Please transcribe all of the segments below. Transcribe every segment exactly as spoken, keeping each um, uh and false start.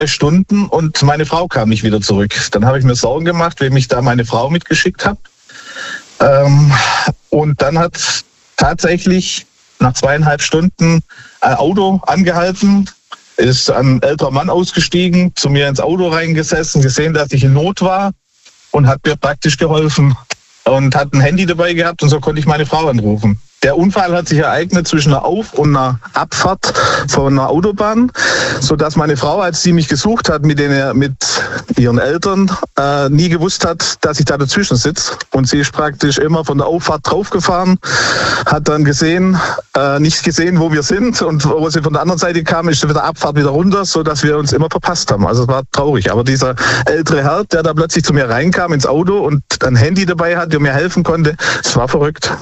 Stunden und meine Frau kam nicht wieder zurück. Dann habe ich mir Sorgen gemacht, wem ich da meine Frau mitgeschickt habe. Ähm, und dann hat tatsächlich nach zweieinhalb Stunden ein Auto angehalten, ist ein älterer Mann ausgestiegen, zu mir ins Auto reingesessen, gesehen, dass ich in Not war und hat mir praktisch geholfen und hat ein Handy dabei gehabt und so konnte ich meine Frau anrufen. Der Unfall hat sich ereignet zwischen einer Auf- und einer Abfahrt von einer Autobahn, sodass meine Frau, als sie mich gesucht hat mit, den, mit ihren Eltern, äh, nie gewusst hat, dass ich da dazwischen sitze. Und sie ist praktisch immer von der Auffahrt draufgefahren, hat dann gesehen, äh, nicht gesehen, wo wir sind. Und wo sie von der anderen Seite kam, ist sie mit der Abfahrt wieder runter, sodass wir uns immer verpasst haben. Also es war traurig. Aber dieser ältere Herr, der da plötzlich zu mir reinkam ins Auto und ein Handy dabei hat, der mir helfen konnte, es war verrückt.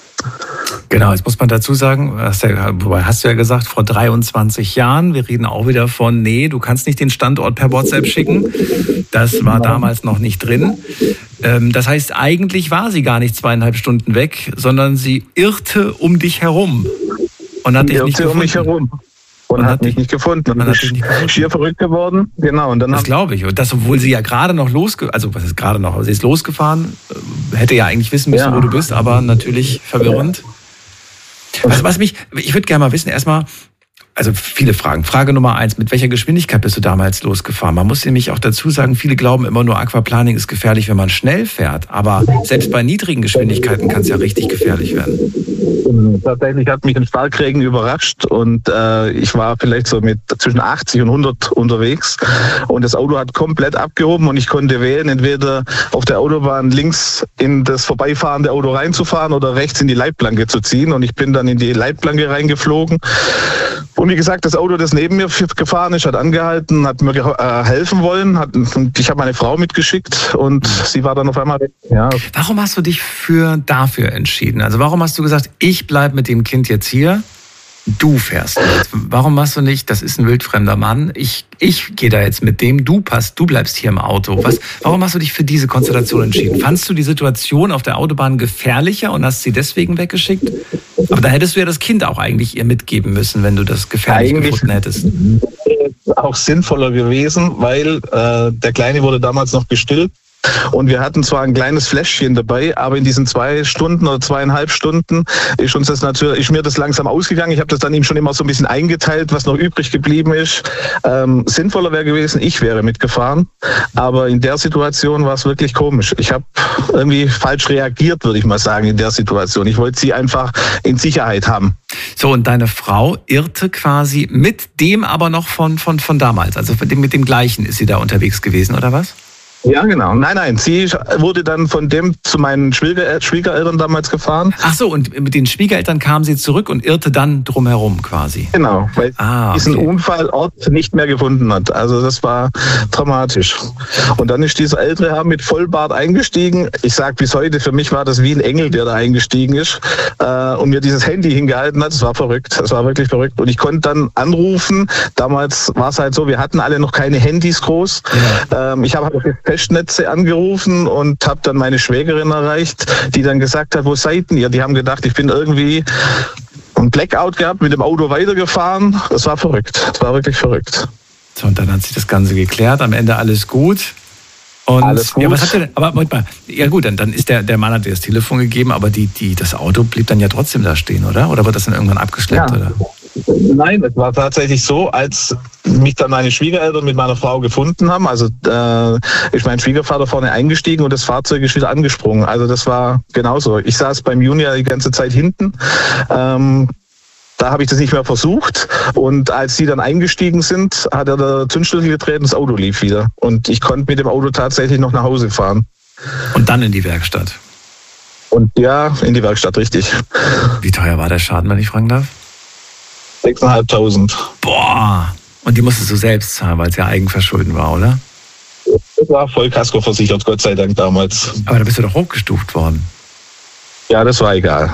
Genau, jetzt muss man dazu sagen, hast, ja, hast du ja gesagt, vor dreiundzwanzig Jahren, wir reden auch wieder von, nee, du kannst nicht den Standort per WhatsApp schicken. Das war damals noch nicht drin. Das heißt, eigentlich war sie gar nicht zweieinhalb Stunden weg, sondern sie irrte um dich herum und hat dich nicht gefunden. um mich herum. Und, und hat mich nicht gefunden. Und dann ist schier verrückt geworden. Genau. Und dann das glaube ich. Und das, obwohl sie ja gerade noch losgefahren, also was ist gerade noch, sie ist losgefahren, hätte ja eigentlich wissen müssen, ja, wo du bist, aber natürlich verwirrend. Also was mich, ich würde gerne mal wissen, erstmal, also viele Fragen. Frage Nummer eins, mit welcher Geschwindigkeit bist du damals losgefahren? Man muss nämlich auch dazu sagen, viele glauben immer nur, Aquaplaning ist gefährlich, wenn man schnell fährt. Aber selbst bei niedrigen Geschwindigkeiten kann es ja richtig gefährlich werden. Tatsächlich hat mich ein Starkregen überrascht und äh, ich war vielleicht so mit zwischen achtzig und hundert unterwegs und das Auto hat komplett abgehoben und ich konnte wählen, entweder auf der Autobahn links in das vorbeifahrende Auto reinzufahren oder rechts in die Leitplanke zu ziehen und ich bin dann in die Leitplanke reingeflogen. Und wie gesagt, das Auto, das neben mir gefahren ist, hat angehalten, hat mir äh, helfen wollen. Hat, und ich habe meine Frau mitgeschickt und sie war dann auf einmal weg. Ja. Warum hast du dich für dafür entschieden? Also warum hast du gesagt, ich bleibe mit dem Kind jetzt hier, du fährst mit? Warum hast du nicht, das ist ein wildfremder Mann, ich, ich gehe da jetzt mit dem, du passt, du bleibst hier im Auto. Was, warum hast du dich für diese Konstellation entschieden? Fandst du die Situation auf der Autobahn gefährlicher und hast sie deswegen weggeschickt? Aber da hättest du ja das Kind auch eigentlich ihr mitgeben müssen, wenn du das gefährlich eigentlich gefunden hättest. Auch sinnvoller gewesen, weil äh, der Kleine wurde damals noch gestillt. Und wir hatten zwar ein kleines Fläschchen dabei, aber in diesen zwei Stunden oder zweieinhalb Stunden ist uns das natürlich, ist mir das langsam ausgegangen. Ich habe das dann ihm schon immer so ein bisschen eingeteilt, was noch übrig geblieben ist. Ähm, sinnvoller wäre gewesen, ich wäre mitgefahren. Aber in der Situation war es wirklich komisch. Ich habe irgendwie falsch reagiert, würde ich mal sagen, in der Situation. Ich wollte sie einfach in Sicherheit haben. So, und deine Frau irrte quasi mit dem aber noch von, von, von damals, also mit dem, mit dem gleichen ist sie da unterwegs gewesen, oder was? Ja, genau. Nein, nein, sie wurde dann von dem zu meinen Schwieger- Schwiegereltern damals gefahren. Ach so, und mit den Schwiegereltern kam sie zurück und irrte dann drumherum quasi. Genau, weil ah, sie diesen okay. Unfallort nicht mehr gefunden hat. Also das war dramatisch. Und dann ist dieser ältere Herr mit Vollbart eingestiegen. Ich sage bis heute, für mich war das wie ein Engel, der da eingestiegen ist äh, und mir dieses Handy hingehalten hat. Das war verrückt, das war wirklich verrückt. Und ich konnte dann anrufen. Damals war es halt so, wir hatten alle noch keine Handys groß. Ja. Ähm, ich habe halt Festnetze angerufen und habe dann meine Schwägerin erreicht, die dann gesagt hat, wo seid ihr? Die haben gedacht, ich bin irgendwie ein Blackout gehabt, mit dem Auto weitergefahren. Das war verrückt. Das war wirklich verrückt. So, und dann hat sich das Ganze geklärt. Am Ende alles gut. Und alles gut. Ja, was hat der, aber Moment mal, ja gut, dann, dann ist der, der Mann hat dir das Telefon gegeben, aber die, die, das Auto blieb dann ja trotzdem da stehen, oder? Oder wird das dann irgendwann abgeschleppt, ja. oder? Nein, es war tatsächlich so, als mich dann meine Schwiegereltern mit meiner Frau gefunden haben, also äh, ist mein Schwiegervater vorne eingestiegen und das Fahrzeug ist wieder angesprungen. Also das war genauso. Ich saß beim Junior die ganze Zeit hinten. Ähm, Da habe ich das nicht mehr versucht und als sie dann eingestiegen sind, hat er der Zündschlüssel getreten, das Auto lief wieder und ich konnte mit dem Auto tatsächlich noch nach Hause fahren. Und dann in die Werkstatt? Und ja, in die Werkstatt, richtig. Wie teuer war der Schaden, wenn ich fragen darf? sechstausendfünfhundert. Boah, und die musstest du selbst zahlen, weil es ja Eigenverschulden war, oder? Das war Vollkasko versichert, Gott sei Dank damals. Aber da bist du doch hochgestuft worden. Ja, das war egal.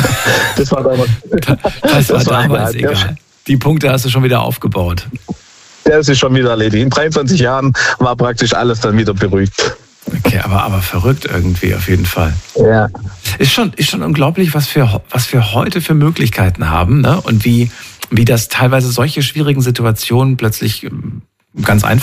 Das war damals, das war das war damals egal. egal. Die Punkte hast du schon wieder aufgebaut. Das ist schon wieder erledigt. In dreiundzwanzig Jahren war praktisch alles dann wieder beruhigt. Okay, aber, aber verrückt irgendwie auf jeden Fall. Ja. Ist schon, ist schon unglaublich, was wir, was wir heute für Möglichkeiten haben, ne? Und wie, wie das teilweise solche schwierigen Situationen plötzlich Ganz einfach.